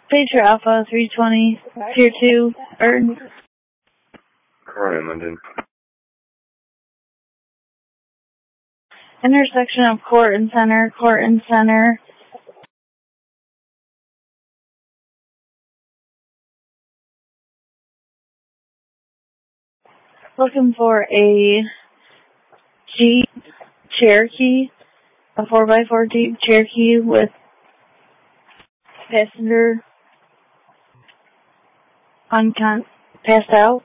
Pager Alpha 320, Tier 2, Burton. Correct, London. Intersection of Court and Center. Looking for a Jeep Cherokee, a 4x4 Jeep Cherokee with passenger passed out.